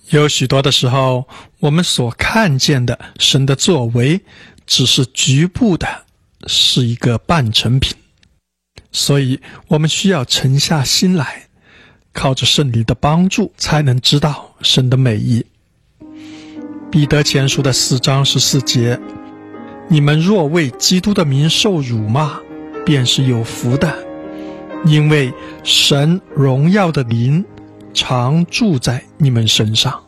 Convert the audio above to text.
有许多的时候，我们所看见的神的作为只是局部的，是一个半成品。所以我们需要沉下心来，靠着圣灵的帮助，才能知道神的美意。彼得前书的4章14节，你们若为基督的名受辱骂，便是有福的，因为神荣耀的灵常住在你们身上。